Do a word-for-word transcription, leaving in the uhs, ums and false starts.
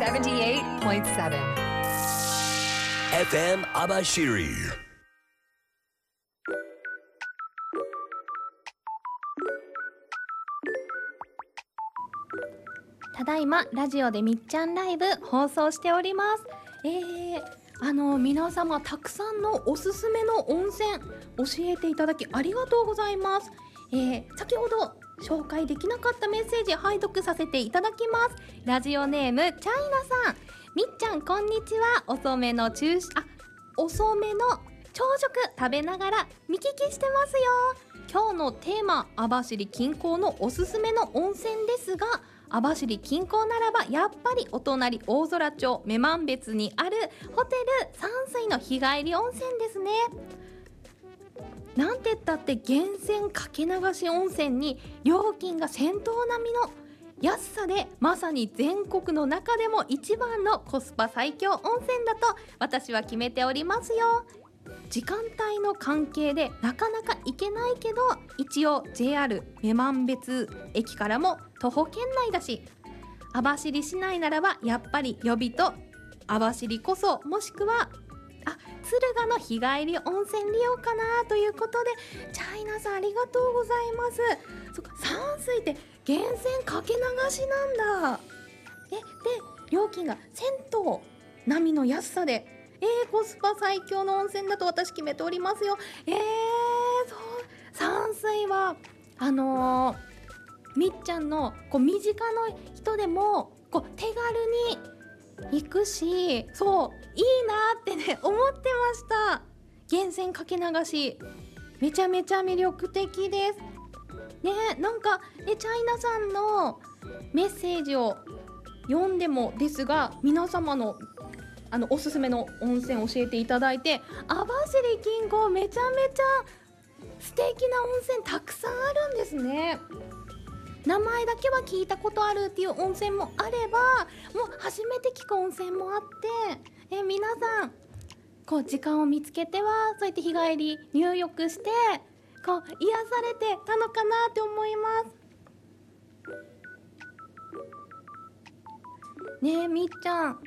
seventy-eight point seven エフエム 網走。 ただいまラジオでみっちゃんライブ放送しております。えー、あの皆様たくさんのおすすめの温泉教えていただきありがとうございます。えー、先ほど紹介できなかったメッセージ拝読させていただきます。ラジオネームチャイナさん、みっちゃんこんにちは。遅めの中あ遅めの朝食食べながら見聞きしてますよ。今日のテーマ、網走近郊のおすすめの温泉ですが、網走近郊ならばやっぱりお隣大空町女満別にあるホテル山水の日帰り温泉ですね。なんて言ったって源泉かけ流し温泉に料金が銭湯並みの安さで、まさに全国の中でも一番のコスパ最強温泉だと私は決めておりますよ。時間帯の関係でなかなか行けないけど、一応 ジェイアール 女満別駅からも徒歩圏内だし、網走市内ならばやっぱり予備と網走こそ、もしくはあ敦賀の日帰り温泉利用かなということで、チャイナさんありがとうございます。そっか、山水って源泉かけ流しなんだ。えで料金が銭湯並みの安さで、えー、コスパ最強の温泉だと私決めておりますよ。えー、そう山水はあのー、みっちゃんのこう身近の人でもこう手軽に行くし、そういいなってね思ってました。源泉かけ流しめちゃめちゃ魅力的ですね。なんかね、チャイナさんのメッセージを読んでもですが、皆様のあのおすすめの温泉教えていただいて、網走近郊めちゃめちゃ素敵な温泉たくさんあるんですね。名前だけは聞いたことあるっていう温泉もあれば、もう初めて聞く温泉もあって、え皆さんこう時間を見つけてはそうやって日帰り入浴してこう癒されてたのかなって思いますね。えみっちゃん